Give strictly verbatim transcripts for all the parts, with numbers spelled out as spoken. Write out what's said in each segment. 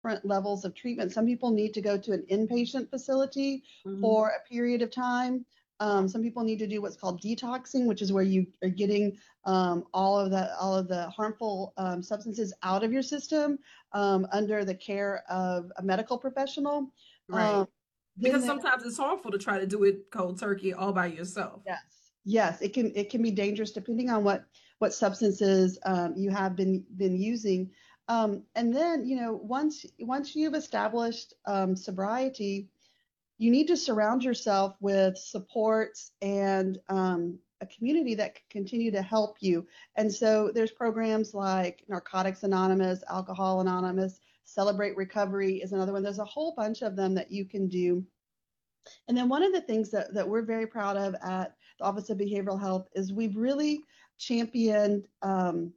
different levels of treatment. Some people need to go to an inpatient facility Mhm. for a period of time. Um, some people need to do what's called detoxing, which is where you are getting um, all of the all of the harmful um, substances out of your system um, under the care of a medical professional. Um, Right. then Because there, sometimes it's harmful to try to do it cold turkey all by yourself. yes, yes, it can it can be dangerous depending on what what substances um, you have been been using. Um, and then, you know, once once you've established um, sobriety, you need to surround yourself with supports and um, a community that can continue to help you. And so there's programs like Narcotics Anonymous, Alcohol Anonymous, Celebrate Recovery is another one. There's a whole bunch of them that you can do. And then one of the things that, that we're very proud of at the Office of Behavioral Health is we've really championed um,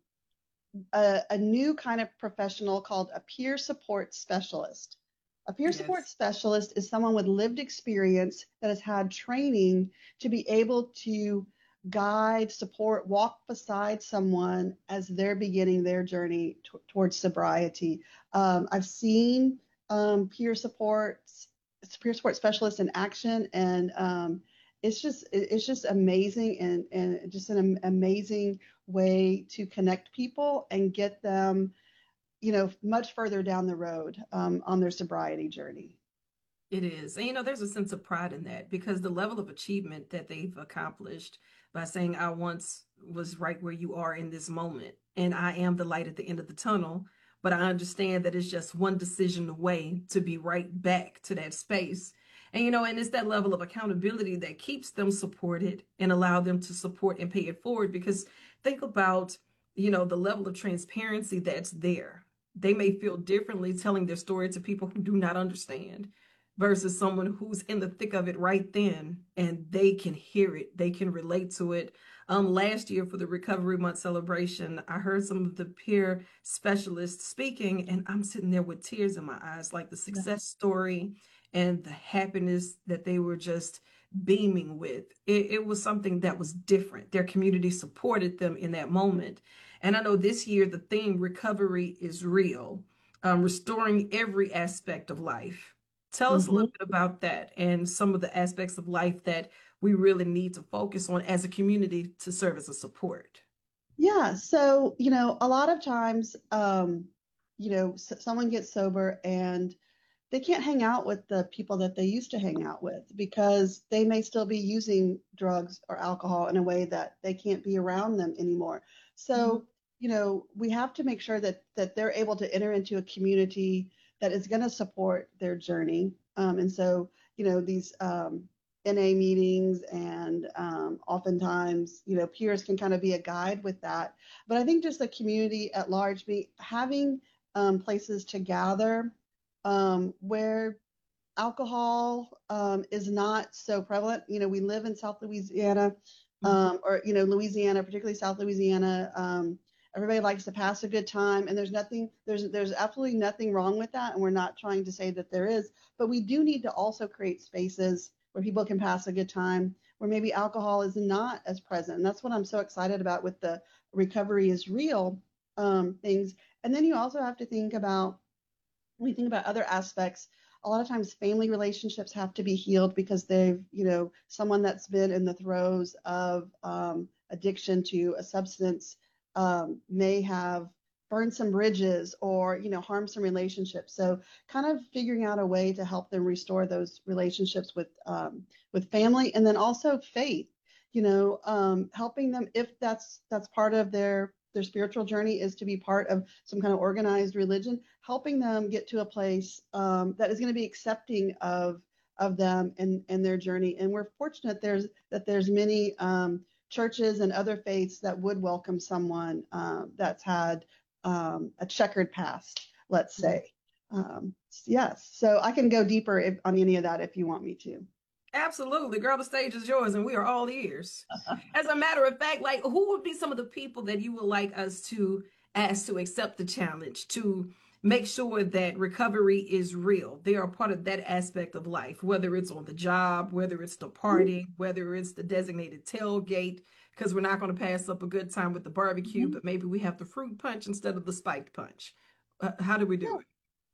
a, a new kind of professional called a peer support specialist. A peer support Yes. specialist is someone with lived experience that has had training to be able to guide, support, walk beside someone as they're beginning their journey t- towards sobriety. Um, I've seen um, peer support peer support specialists in action, and um, it's just it's just amazing and and just an amazing way to connect people and get them, you know, much further down the road um, on their sobriety journey. It is. And you know, there's a sense of pride in that because the level of achievement that they've accomplished by saying, I once was right where you are in this moment, and I am the light at the end of the tunnel. But I understand that it's just one decision away to be right back to that space. And you know, and it's that level of accountability that keeps them supported and allow them to support and pay it forward. Because think about, you know, the level of transparency that's there. They may feel differently telling their story to people who do not understand versus someone who's in the thick of it right then and they can hear it, they can relate to it. Um, last year for the Recovery Month celebration, I heard some of the peer specialists speaking, and I'm sitting there with tears in my eyes, like the Yeah. success story and the happiness that they were just beaming with. It, it was something that was different. Their community supported them in that moment. And I know this year the theme recovery is real, um, restoring every aspect of life. Tell us a hmm little bit about that and some of the aspects of life that we really need to focus on as a community to serve as a support. Yeah. So, you know, a lot of times, um, you know, s- someone gets sober and they can't hang out with the people that they used to hang out with because they may still be using drugs or alcohol in a way that they can't be around them anymore. Mhm. So, you know, we have to make sure that that they're able to enter into a community that is going to support their journey. Um, and so, you know, these um, N A meetings and um, oftentimes, you know, peers can kind of be a guide with that. But I think just the community at large, be having um, places to gather um, where alcohol um, is not so prevalent. You know, we live in South Louisiana, Mhm. um, or you know, Louisiana, particularly South Louisiana. Um, everybody likes to pass a good time, and there's nothing, there's there's absolutely nothing wrong with that, and we're not trying to say that there is, but we do need to also create spaces where people can pass a good time, where maybe alcohol is not as present, and that's what I'm so excited about with the recovery is real um, things. And then you also have to think about when you think about other aspects, a lot of times family relationships have to be healed because they've, you know, someone that's been in the throes of um, addiction to a substance um, may have burned some bridges or, you know, harmed some relationships. So kind of figuring out a way to help them restore those relationships with um, with family and then also faith, you know, um, helping them if that's that's part of their their spiritual journey is to be part of some kind of organized religion, helping them get to a place um, that is going to be accepting of of them and and their journey. And we're fortunate there's that there's many um, churches and other faiths that would welcome someone um, that's had um, a checkered past, let's Mhm. say. Um, yes, so I can go deeper if, on any of that if you want me to. Absolutely, girl, the stage is yours and we are all ears. As a matter of fact, like who would be some of the people that you would like us to ask to accept the challenge to make sure that recovery is real? They are part of that aspect of life, whether it's on the job, whether it's the party, whether it's the designated tailgate, because we're not going to pass up a good time with the barbecue, Mhm. but maybe we have the fruit punch instead of the spiked punch. Uh, how do we do it?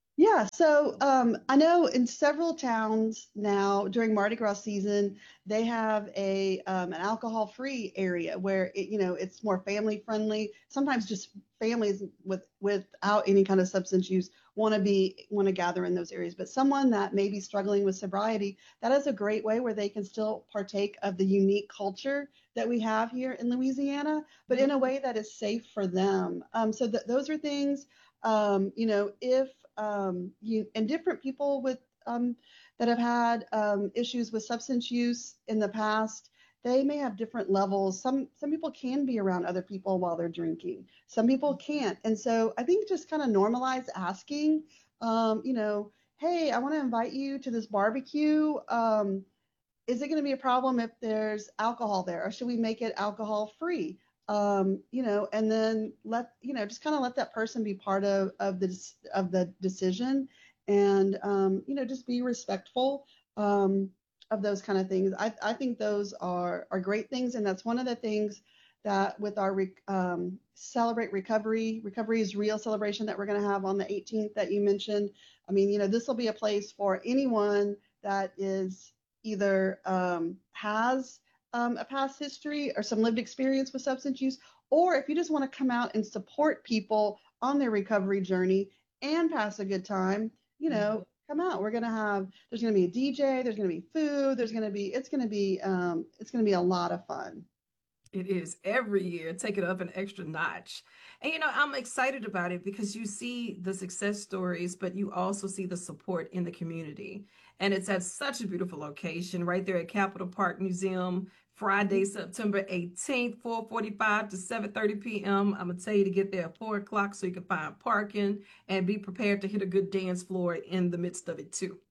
Yeah, so um, I know in several towns now during Mardi Gras season, they have a um, an alcohol-free area where it, you know, it's more family friendly. Sometimes just families with without any kind of substance use want to be want to gather in those areas. But someone that may be struggling with sobriety, that is a great way where they can still partake of the unique culture that we have here in Louisiana, but in a way that is safe for them. Um, so th those are things um, you know, if um, you and different people with um, that have had um, issues with substance use in the past, they may have different levels. Some some people can be around other people while they're drinking. Some people can't, and so I think just kind of normalize asking. Um, you know, hey, I want to invite you to this barbecue. Um, is it going to be a problem if there's alcohol there, or should we make it alcohol free? Um, you know, and then let you know, just kind of let that person be part of of the of the decision, and um, you know, just be respectful um, of those kind of things. I I think those are are great things, and that's one of the things that with our re, um, celebrate recovery, recovery is real celebration that we're going to have on the eighteenth that you mentioned. I mean, you know, this will be a place for anyone that is either um, has um, a past history or some lived experience with substance use, or if you just want to come out and support people on their recovery journey and pass a good time, you Mhm. know, come out. We're gonna have there's gonna be a D J, there's gonna be food, there's gonna be it's gonna be um, it's gonna be a lot of fun. It is every year, take it up an extra notch. And you know, I'm excited about it because you see the success stories, but you also see the support in the community. And it's at such a beautiful location right there at Capitol Park Museum, Friday, September eighteenth, four forty-five to seven thirty p m. I'm gonna tell you to get there at four o'clock so you can find parking and be prepared to hit a good dance floor in the midst of it too.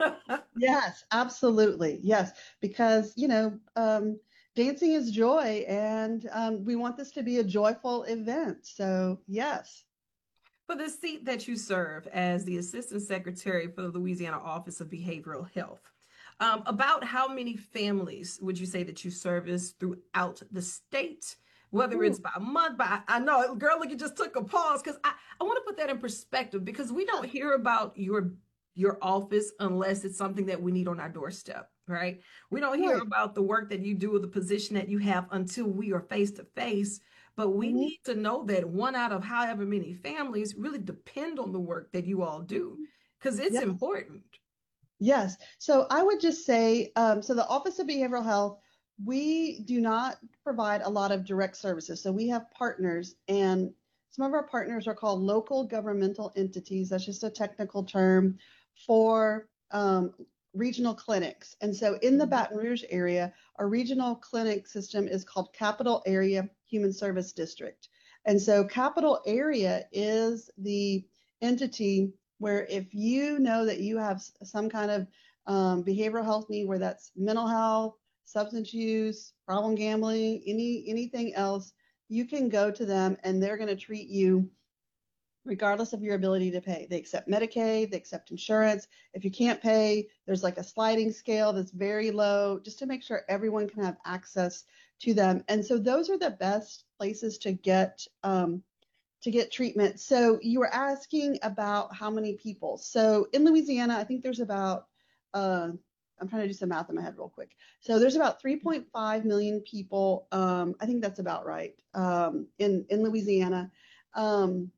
Yes, absolutely. Yes, because, you know, um, dancing is joy, and um, we want this to be a joyful event. So, yes. For the seat that you serve as the Assistant Secretary for the Louisiana Office of Behavioral Health, um, about how many families would you say that you service throughout the state? Whether it's Ooh, by month, by I know, girl, look, you just took a pause because I, I want to put that in perspective because we yeah, don't hear about your your office unless it's something that we need on our doorstep, right? We don't hear right. about the work that you do or the position that you have until we are face to face, but we Mhm. need to know that one out of however many families really depend on the work that you all do because it's Yes, important. yes. So I would just say, um, so the Office of Behavioral Health, we do not provide a lot of direct services. So we have partners, and some of our partners are called local governmental entities. That's just a technical term for um, regional clinics. And so in the Mhm. Baton Rouge area, our regional clinic system is called Capital Area Human Service District. And so Capital Area is the entity where if you know that you have some kind of um, behavioral health need, where that's mental health, substance use, problem gambling, any anything else, you can go to them and they're going to treat you regardless of your ability to pay. They accept Medicaid, they accept insurance. If you can't pay, there's like a sliding scale that's very low just to make sure everyone can have access to them. And so those are the best places to get um, to get treatment. So you were asking about how many people. So in Louisiana, I think there's about, uh, I'm trying to do some math in my head real quick. So there's about three point five million people. Um, I think that's about right um, in in Louisiana. Um,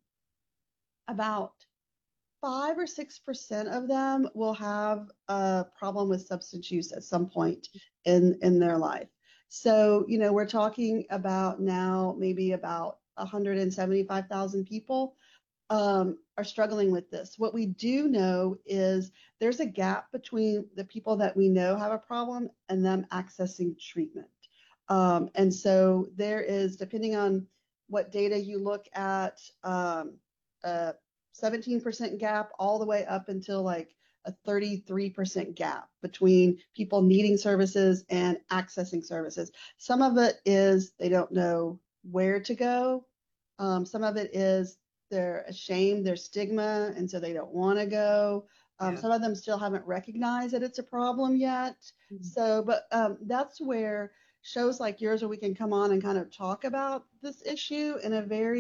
about five or six percent of them will have a problem with substance use at some point in in their life. So, you know, we're talking about now maybe about one hundred seventy-five thousand people um, are struggling with this. What we do know is there's a gap between the people that we know have a problem and them accessing treatment. Um, and so there is, depending on what data you look at, um, a seventeen percent gap all the way up until like a thirty-three percent gap between people needing services and accessing services. Some of it is they don't know where to go. Um, some of it is they're ashamed, there's stigma, and so they don't want to go. Um, Yeah. some of them still haven't recognized that it's a problem yet. Mhm. So, but um, that's where shows like yours, where we can come on and kind of talk about this issue in a very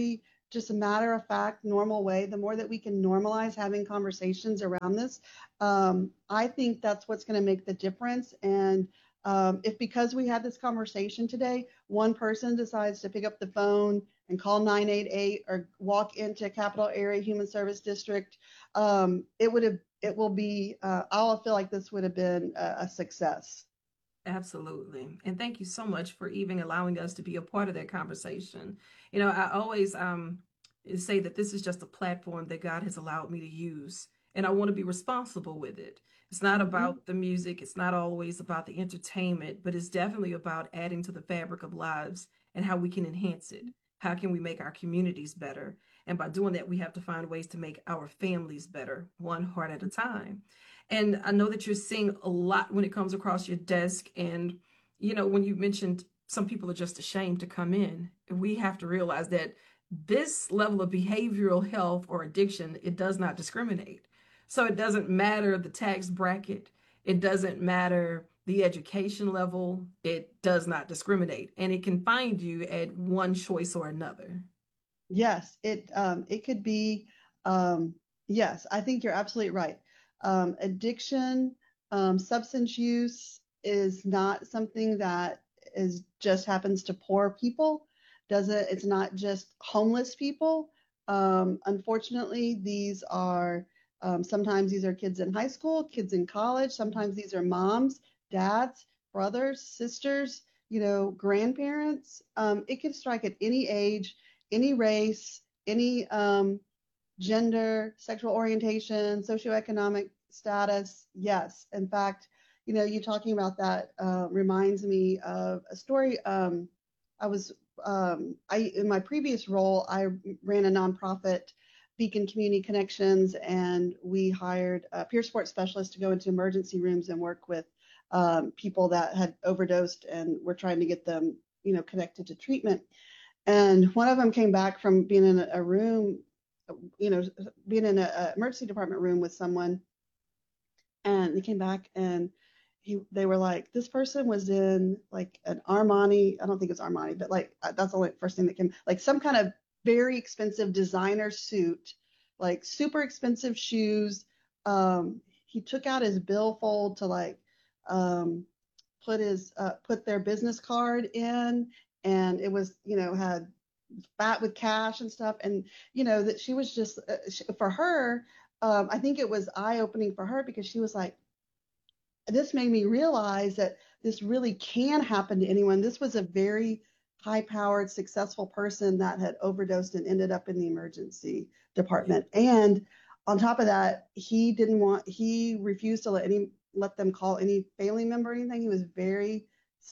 just a matter of fact, normal way, the more that we can normalize having conversations around this, um, I think that's what's going to make the difference. And um, if because we had this conversation today, one person decides to pick up the phone and call nine eight eight or walk into Capital Area Human Service District, um, it would have, it will be, uh, I'll feel like this would have been a, a success. Absolutely. And thank you so much for even allowing us to be a part of that conversation. You know, I always um say that this is just a platform that God has allowed me to use, and I want to be responsible with it. It's not Mhm. about the music, it's not always about the entertainment, but it's definitely about adding to the fabric of lives and how we can enhance it. How can we make our communities better? And by doing that, we have to find ways to make our families better, one heart at a time. And I know that you're seeing a lot when it comes across your desk. And, you know, when you mentioned some people are just ashamed to come in, we have to realize that this level of behavioral health or addiction, it does not discriminate. So it doesn't matter the tax bracket, it doesn't matter the education level, it does not discriminate. And it can find you at one choice or another. Yes, it um, it could be. Um, yes, I think you're absolutely right. Um, addiction, um, substance use is not something that is just happens to poor people. Doesn't It's not just homeless people. Um, unfortunately, these are um, sometimes these are kids in high school, kids in college. Sometimes these are moms, dads, brothers, sisters. You know, grandparents. Um, it can strike at any age, any race, any um, gender, sexual orientation, socioeconomic status. Yes. In fact, you know, you talking about that uh, reminds me of a story. Um, I was, um, I in my previous role, I ran a nonprofit, Beacon Community Connections, and we hired a peer support specialist to go into emergency rooms and work with um, people that had overdosed, and we're trying to get them, you know, connected to treatment. And one of them came back from being in a, room, you know, being in an emergency department room with someone, and they came back and he, they were like, this person was in like an Armani, I don't think it's Armani, but like uh, that's the only first thing that came, like some kind of very expensive designer suit, like super expensive shoes. Um, he took out his billfold to like um, put his uh, put their business card in, and it was, you know, had fat with cash and stuff. And you know that she was just uh, she, for her, um, I think it was eye opening for her because she was like, this made me realize that this really can happen to anyone. This was a very high powered, successful person that had overdosed and ended up in the emergency Yeah. department. And on top of that, he didn't want, he refused to let any, let them call any family member or anything. He was very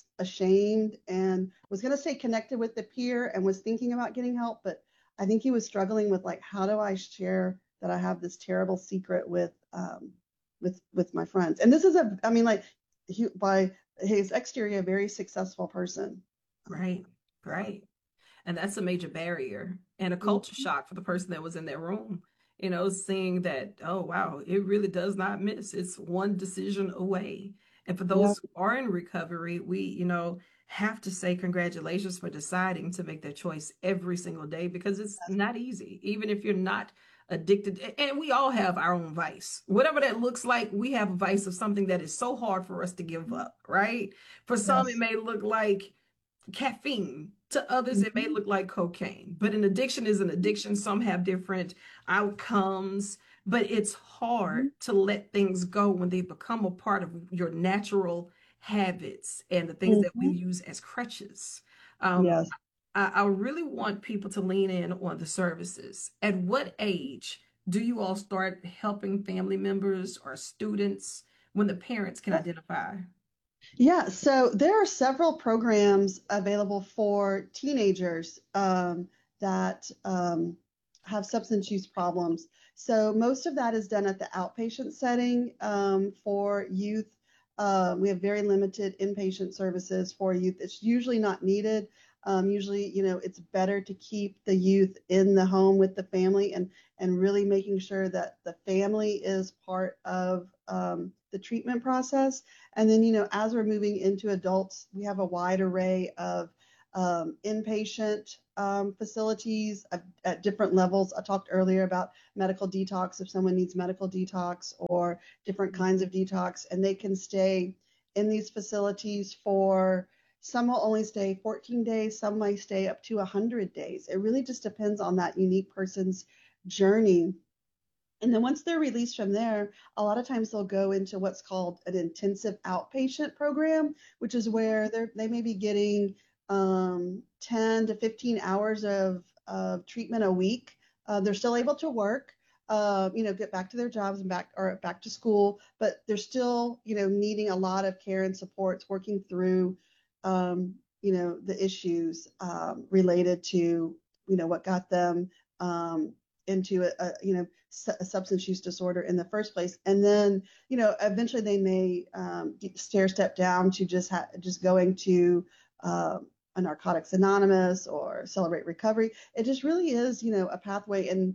ashamed and was going to stay connected with the peer and was thinking about getting help. But I think he was struggling with like, how do I share that I have this terrible secret with, um, with with my friends. And this is a, I mean, like he, by his exterior, a very successful person. Right. Right. And that's a major barrier and a culture Mhm. shock for the person that was in that room. You know, seeing that, oh, wow, it really does not miss. It's one decision away. And for Yeah. those who are in recovery, we, you know, have to say congratulations for deciding to make that choice every single day because it's not easy, even if you're not addicted. And we all have our own vice. Whatever that looks like, we have a vice of something that is so hard for us to give up, right? For some, it Yes. may look like caffeine. To others, it may Mhm. look like cocaine, but an addiction is an addiction. Some have different outcomes, but it's hard Mhm. to let things go when they become a part of your natural habits and the things that we Mhm. use as crutches. Um, Yes. I, I really want people to lean in on the services. At what age do you all start helping family members or students when the parents can identify? Yeah, so there are several programs available for teenagers um, that um, have substance use problems. So most of that is done at the outpatient setting um, for youth. Uh, we have very limited inpatient services for youth. It's usually not needed. Um, usually, you know, it's better to keep the youth in the home with the family and and really making sure that the family is part of um, the treatment process. And then, you know, as we're moving into adults, we have a wide array of um, inpatient um, facilities at, at different levels. I talked earlier about medical detox if someone needs medical detox or different kinds of detox, and they can stay in these facilities for some will only stay fourteen days, some might stay up to one hundred days. It really just depends on that unique person's journey. And then once they're released from there, a lot of times they'll go into what's called an intensive outpatient program, which is where they're they may be getting um, ten to fifteen hours of, of treatment a week. Uh, they're still able to work, uh, you know, get back to their jobs and back or back to school, but they're still, you know, needing a lot of care and supports, working through, um, you know, the issues um, related to, you know, what got them um, into a, a you know a substance use disorder in the first place, and then you know eventually they may um, stair step down to just ha- just going to um, a Narcotics Anonymous or Celebrate Recovery. It just really is you know a pathway, and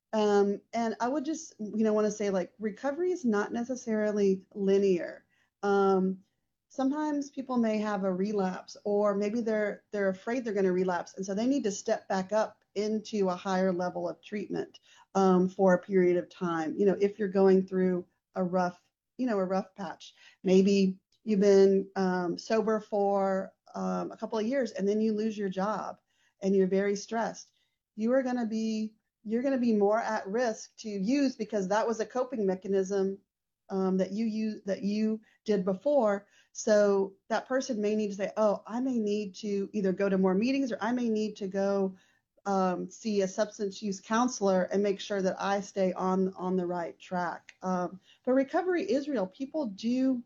um, and I would just you know want to say like recovery is not necessarily linear. Um, Sometimes people may have a relapse, or maybe they're they're afraid they're going to relapse, and so they need to step back up into a higher level of treatment um, for a period of time. You know, if you're going through a rough, you know, a rough patch, maybe you've been um, sober for um, a couple of years and then you lose your job and you're very stressed. You are going to be you're going to be more at risk to use because that was a coping mechanism um, that you use that you did before. So that person may need to say, oh, I may need to either go to more meetings or I may need to go um, see a substance use counselor and make sure that I stay on on the right track. Um, but recovery is real. People do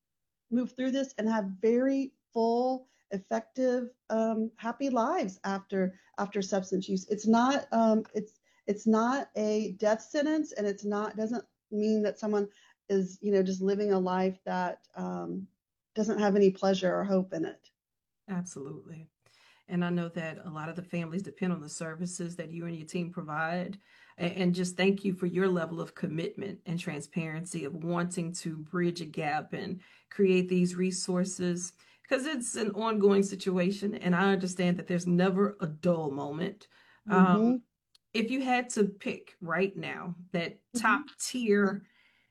move through this and have very full, effective, um, happy lives after after substance use. It's not um, it's it's not a death sentence, and it's not doesn't mean that someone is you know just living a life that um, doesn't have any pleasure or hope in it. Absolutely. And I know that a lot of the families depend on the services that you and your team provide. And just thank you for your level of commitment and transparency of wanting to bridge a gap and create these resources because it's an ongoing situation. And I understand that there's never a dull moment. Um, Mm-hmm. if you had to pick right now that top Mm-hmm. tier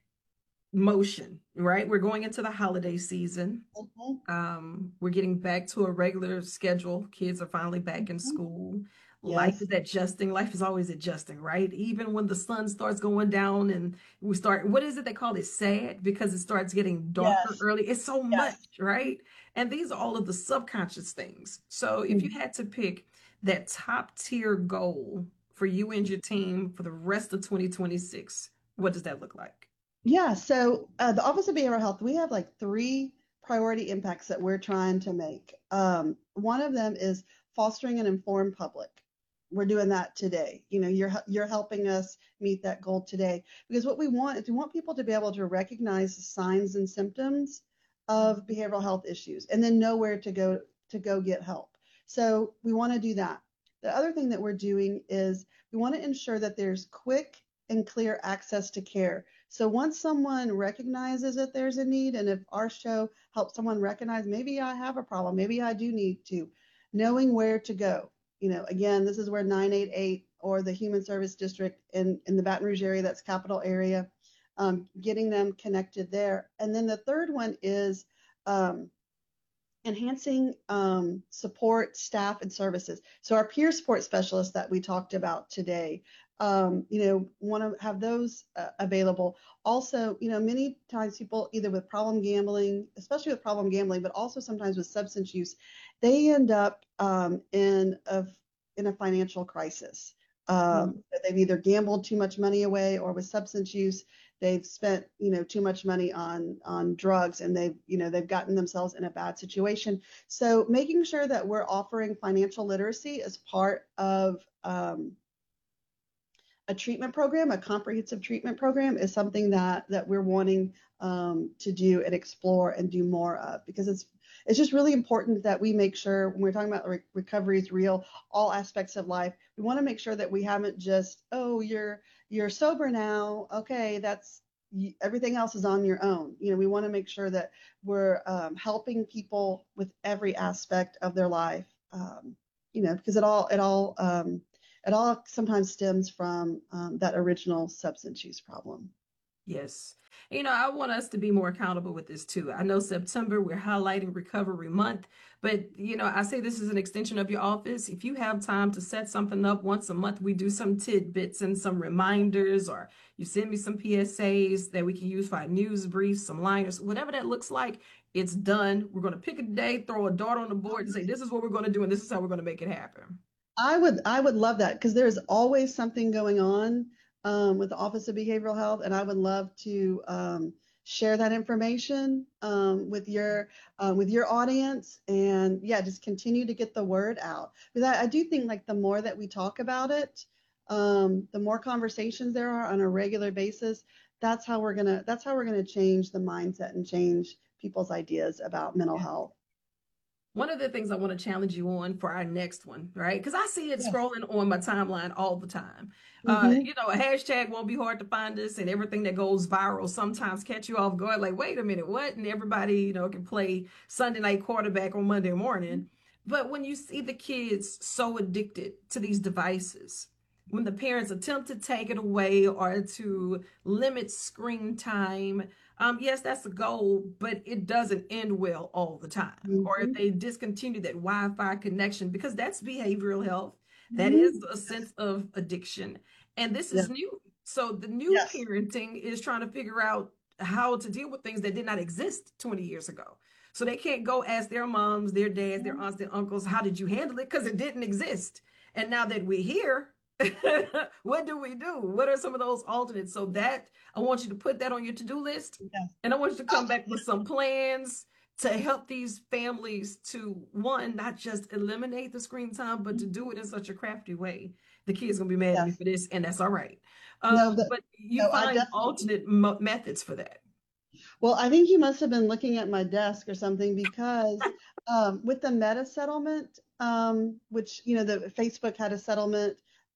motion, right? We're going into the holiday season. Mm-hmm. Um, we're getting back to a regular schedule. Kids are finally back in Mm-hmm. school. Life Yes. is adjusting. Life is always adjusting, right? Even when the sun starts going down and we start, what is it they call it? Sad because it starts getting darker Yes. early. It's so much, Yes. right? And these are all of the subconscious things. So if you had to pick that top tier goal for you and your team for the rest of twenty twenty-six, what does that look like? Yeah, so uh, the Office of Behavioral Health, we have like three priority impacts that we're trying to make. Um, one of them is fostering an informed public. We're doing that today. You know, you're you're helping us meet that goal today because what we want is we want people to be able to recognize the signs and symptoms of behavioral health issues and then know where to go to go get help. So we want to do that. The other thing that we're doing is we want to ensure that there's quick and clear access to care. So once someone recognizes that there's a need, and if our show helps someone recognize maybe I have a problem, maybe I do need to, knowing where to go. You know, again, this is where nine eight eight or the Human Service District in, in the Baton Rouge area, that's capital area, um, getting them connected there. And then the third one is um, enhancing um, support staff and services. So our peer support specialists that we talked about today, um, you know, want to have those uh, available. Also, you know, many times people either with problem gambling, especially with problem gambling, but also sometimes with substance use, they end up um, in a in a financial crisis. Um, they've either gambled too much money away, or with substance use, they've spent you know too much money on on drugs, and they've you know they've gotten themselves in a bad situation. So making sure that we're offering financial literacy as part of um, a treatment program, a comprehensive treatment program, is something that that we're wanting um, to do and explore and do more of, because it's it's just really important that we make sure when we're talking about re- recovery is real, all aspects of life. We want to make sure that we haven't just, oh, you're you're sober now, okay, that's everything else is on your own. You know, we want to make sure that we're um, helping people with every aspect of their life um, you know, because it all it all um, it all sometimes stems from um, that original substance use problem. Yes. You know, I want us to be more accountable with this too. I know September, we're highlighting Recovery Month, but you know, I say this is an extension of your office. If you have time to set something up once a month, we do some tidbits and some reminders, or you send me some P S As that we can use for our news briefs, some liners, whatever that looks like, it's done. We're going to pick a day, throw a dart on the board and say, this is what we're going to do, and this is how we're going to make it happen. I would I would love that because there's always something going on um, with the Office of Behavioral Health, and I would love to um, share that information um, with your uh, with your audience, and yeah, just continue to get the word out. Because I, I do think like the more that we talk about it, um, the more conversations there are on a regular basis. That's how we're gonna that's how we're gonna change the mindset and change people's ideas about mental health. One of the things I want to challenge you on for our next one, right? Because I see it Yes. scrolling on my timeline all the time. Uh, Mm-hmm. you know, a hashtag won't be hard to find us, and everything that goes viral sometimes catch you off guard. Like, wait a minute, what? And everybody, you know, can play Sunday night quarterback on Monday morning. But when you see the kids so addicted to these devices, when the parents attempt to take it away or to limit screen time, um, yes, that's a goal, but it doesn't end well all the time. Or if Mm-hmm. they discontinue that Wi-Fi connection, because that's behavioral health, that is Mm-hmm. a sense of addiction. And this Yeah. is new. So the new Yes. parenting is trying to figure out how to deal with things that did not exist twenty years ago. So they can't go ask their moms, their dads, their aunts, their uncles, how did you handle it? Because it didn't exist. And now that we're here, what do we do? What are some of those alternates? So that I want you to put that on your to-do list. Yes. And I want you to come back with some plans to help these families to, one, not just eliminate the screen time, but to do it in such a crafty way. The kids gonna be mad at me Yes. for this, and that's all right. No, Um, that but you no, I find definitely. alternate mo- methods for that. Well, I think you must have been looking at my desk or something because um, with the Meta settlement, um, which you know, the Facebook had a settlement.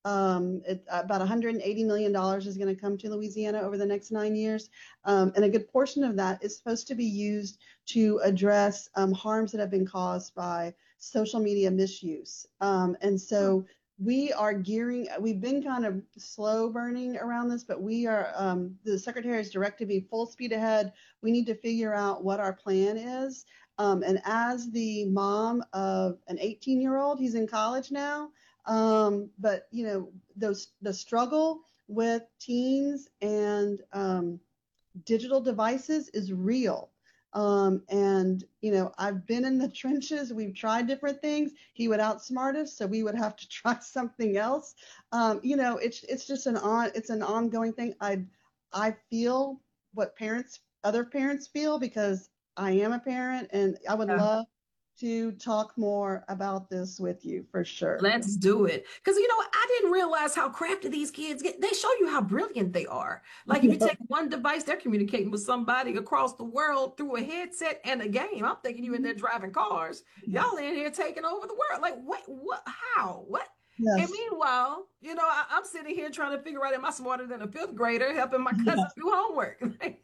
Um, it, about one hundred eighty million dollars is going to come to Louisiana over the next nine years, um, and a good portion of that is supposed to be used to address um, harms that have been caused by social media misuse. Um, and Hmm. so we are gearing, we've been kind of slow burning around this, but we are, um, the secretary has directed me full speed ahead. We need to figure out what our plan is. Um, and as the mom of an eighteen year old, he's in college now. Um, but you know, those the struggle with teens and um, digital devices is real. Um, and you know, I've been in the trenches. We've tried different things. He would outsmart us, so we would have to try something else. Um, you know, it's it's just an on it's an ongoing thing. I I feel what parents other parents feel because I am a parent, and I would Yeah. love to talk more about this with you for sure. Let's do it. Because you know, I didn't realize how crafty these kids get. They show you how brilliant they are. Like if you take one device, they're communicating with somebody across the world through a headset and a game. I'm thinking you in there driving cars. Y'all in here taking over the world. Like what? What? How? What? And Yes. meanwhile, you know, I, I'm sitting here trying to figure out, am I smarter than a fifth grader helping my cousin Yes. do homework?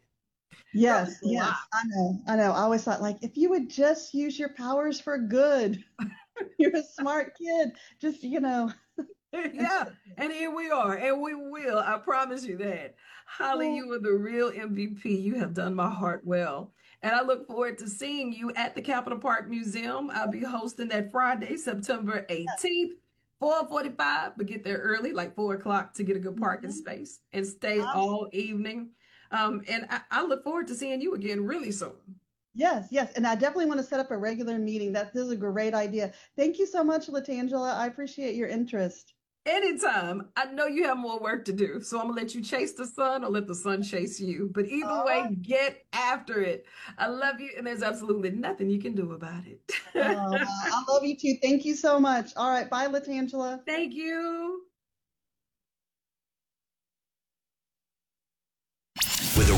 Girl, Yes, it's a lot. yes, I know, I know. I always thought like if you would just use your powers for good, you're a smart kid. Just, you know, Yeah, and here we are, and we will. I promise you that. Holly, oh, you are the real M V P. You have done my heart well. And I look forward to seeing you at the Capitol Park Museum. I'll be hosting that Friday, September eighteenth, four forty-five, but get there early, like four o'clock to get a good parking mhm, space and stay absolutely. all evening. Um, and I, I look forward to seeing you again really soon. Yes, yes. And I definitely want to set up a regular meeting. That this is a great idea. Thank you so much, Latangela. I appreciate your interest. Anytime. I know you have more work to do, so I'm gonna let you chase the sun or let the sun chase you. But either All way, right. get after it. I love you, and there's absolutely nothing you can do about it. Oh, well, I love you too. Thank you so much. All right. Bye, Latangela. Thank you.